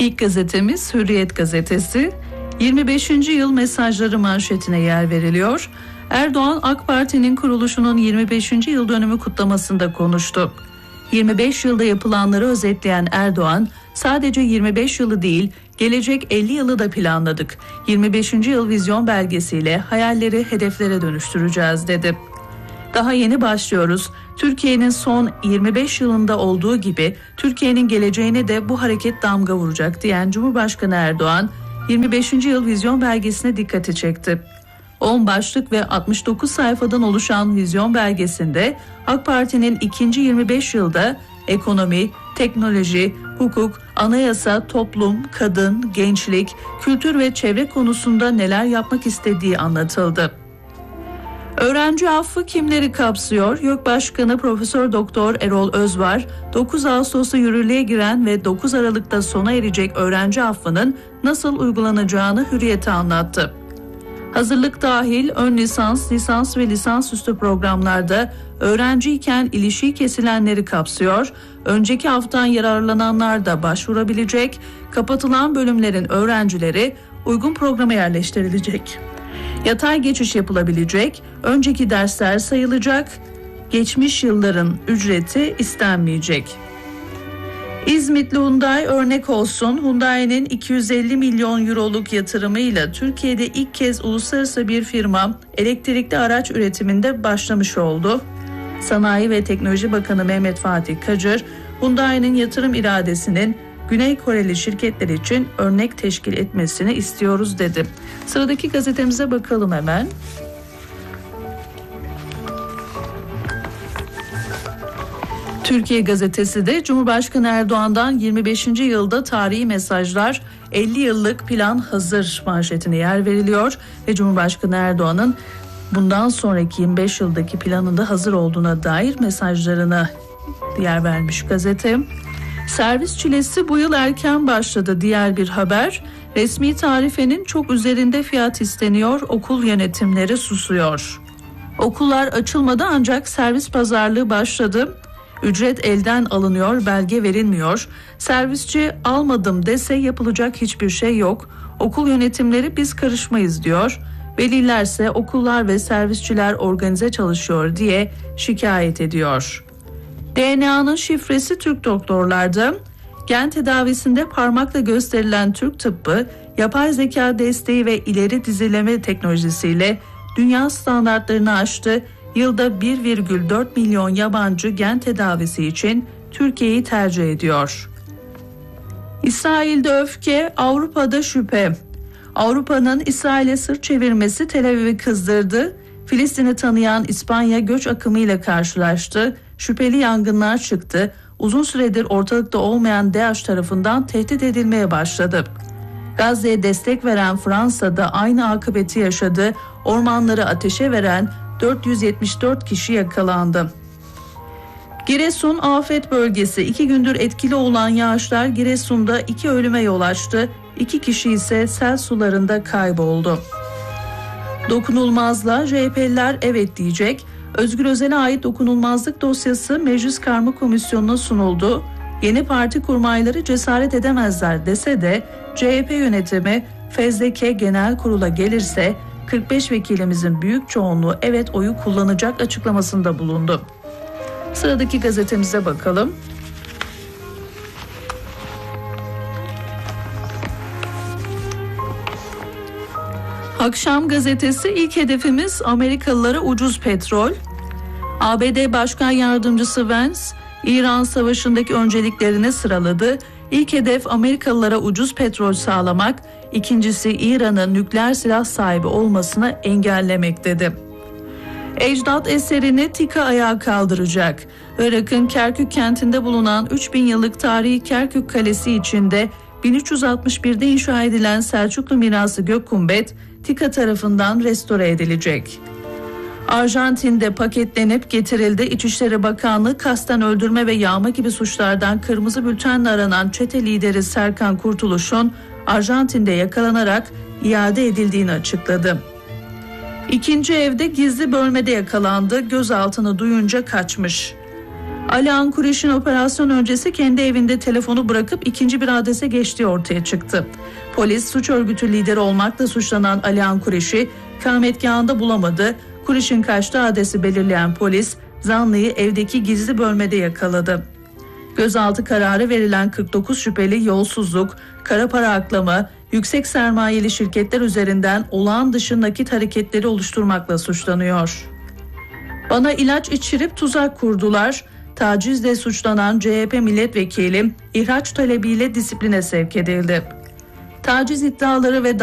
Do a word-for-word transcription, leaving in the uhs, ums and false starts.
İlk gazetemiz Hürriyet gazetesi. yirmi beşinci yıl mesajları manşetine yer veriliyor. Erdoğan AK Parti'nin kuruluşunun yirmi beşinci yıl dönümü kutlamasında konuştu. yirmi beş yılda yapılanları özetleyen Erdoğan, sadece yirmi beş yılı değil, gelecek elli yılı da planladık. yirmi beşinci yıl vizyon belgesiyle hayalleri hedeflere dönüştüreceğiz dedi. Daha yeni başlıyoruz. Türkiye'nin son yirmi beş yılında olduğu gibi Türkiye'nin geleceğine de bu hareket damga vuracak diyen Cumhurbaşkanı Erdoğan, yirmi beşinci yıl vizyon belgesine dikkati çekti. on başlık ve altmış dokuz sayfadan oluşan vizyon belgesinde AK Parti'nin ikinci yirmi beş yılda ekonomi, teknoloji, hukuk, anayasa, toplum, kadın, gençlik, kültür ve çevre konusunda neler yapmak istediği anlatıldı. Öğrenci affı kimleri kapsıyor? YÖK Başkanı Profesör Doktor Erol Özvar, dokuz Ağustos'ta yürürlüğe giren ve dokuz Aralık'ta sona erecek öğrenci affının nasıl uygulanacağını Hürriyet'e anlattı. Hazırlık dahil ön lisans, lisans ve lisansüstü programlarda öğrenciyken ilişiği kesilenleri kapsıyor. Önceki haftan yararlananlar da başvurabilecek. Kapatılan bölümlerin öğrencileri uygun programa yerleştirilecek. Yatay geçiş yapılabilecek, önceki dersler sayılacak, geçmiş yılların ücreti istenmeyecek. İzmitli Hyundai örnek olsun. Hyundai'nin iki yüz elli milyon euroluk yatırımıyla Türkiye'de ilk kez uluslararası bir firma elektrikli araç üretiminde başlamış oldu. Sanayi ve Teknoloji Bakanı Mehmet Fatih Kacır, Hyundai'nin yatırım iradesinin Güney Koreli şirketler için örnek teşkil etmesini istiyoruz dedi. Sıradaki gazetemize bakalım hemen. Türkiye gazetesi de Cumhurbaşkanı Erdoğan'dan yirmi beşinci yılda tarihi mesajlar, elli yıllık plan hazır manşetine yer veriliyor ve Cumhurbaşkanı Erdoğan'ın bundan sonraki yirmi beş yıldaki planında hazır olduğuna dair mesajlarına yer vermiş gazete. Servis çilesi bu yıl erken başladı diğer bir haber. Resmi tarifenin çok üzerinde fiyat isteniyor, okul yönetimleri susuyor. Okullar açılmadı ancak servis pazarlığı başladı. Ücret elden alınıyor, belge verilmiyor. Servisçi almadım dese yapılacak hiçbir şey yok. Okul yönetimleri biz karışmayız diyor. Velilerse okullar ve servisçiler organize çalışıyor diye şikayet ediyor. D N A'nın şifresi Türk doktorlarda. Gen tedavisinde parmakla gösterilen Türk tıbbı, yapay zeka desteği ve ileri dizileme teknolojisiyle dünya standartlarını aştı. Yılda bir virgül dört milyon yabancı gen tedavisi için Türkiye'yi tercih ediyor. İsrail'de öfke, Avrupa'da şüphe. Avrupa'nın İsrail'e sırt çevirmesi Tel Aviv'i kızdırdı. Filistin'i tanıyan İspanya göç akımıyla karşılaştı. Şüpheli yangınlar çıktı. Uzun süredir ortalıkta olmayan DAEŞ tarafından tehdit edilmeye başladı. Gazze'ye destek veren Fransa da aynı akıbeti yaşadı. Ormanları ateşe veren dört yüz yetmiş dört kişi yakalandı. Giresun afet bölgesi. İki gündür etkili olan yağışlar Giresun'da iki ölüme yol açtı. İki kişi ise sel sularında kayboldu. Dokunulmazlığa C H P'liler evet diyecek. Özgür Özel'e ait dokunulmazlık dosyası Meclis Karma Komisyonu'na sunuldu. Yeni parti kurmayları cesaret edemezler dese de C H P yönetimi fezleke genel kurula gelirse kırk beş vekilimizin büyük çoğunluğu evet oyu kullanacak açıklamasında bulundu. Sıradaki gazetemize bakalım. Akşam gazetesi ilk hedefimiz Amerikalılara ucuz petrol. A B D Başkan Yardımcısı Vance, İran Savaşı'ndaki önceliklerini sıraladı. İlk hedef Amerikalılara ucuz petrol sağlamak, ikincisi İran'ın nükleer silah sahibi olmasını engellemek dedi. Ecdat eserini TİKA ayağa kaldıracak. Irak'ın Kerkük kentinde bulunan üç bin yıllık tarihi Kerkük Kalesi içinde bin üç yüz altmış birde inşa edilen Selçuklu mirası Gökkumbet, TİKA tarafından restore edilecek. Arjantin'de paketlenip getirildi. İçişleri Bakanlığı kasten öldürme ve yağma gibi suçlardan kırmızı bültenle aranan çete lideri Serkan Kurtuluş'un Arjantin'de yakalanarak iade edildiğini açıkladı. İkinci evde gizli bölmede yakalandı. Gözaltını duyunca kaçmış. Alihan Kureyş'in operasyon öncesi kendi evinde telefonu bırakıp ikinci bir adrese geçtiği ortaya çıktı. Polis suç örgütü lideri olmakla suçlanan Alihan Kureyş'i ikametgahında bulamadı. Kureyş'in kaçtığı adresi belirleyen polis zanlıyı evdeki gizli bölmede yakaladı. Gözaltı kararı verilen kırk dokuz şüpheli yolsuzluk, kara para aklama, yüksek sermayeli şirketler üzerinden olağan dışı nakit hareketleri oluşturmakla suçlanıyor. Bana ilaç içirip tuzak kurdular. Tacizle suçlanan C H P milletvekili ihraç talebiyle disipline sevk edildi. Taciz iddiaları ve